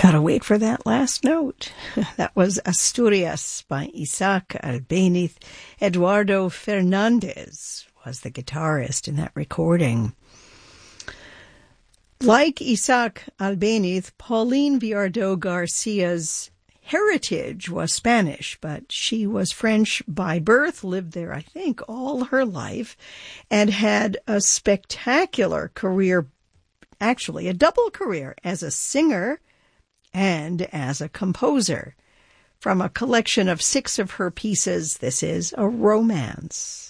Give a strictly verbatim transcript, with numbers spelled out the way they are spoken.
Gotta wait for that last note. That was Asturias by Isaac Albéniz. Eduardo Fernandez was the guitarist in that recording. Like Isaac Albéniz, Pauline Viardot Garcia's heritage was Spanish, but she was French by birth, lived there, I think, all her life, and had a spectacular career, actually a double career, as a singer and as a composer. From a collection of six of her pieces, this is A Romance.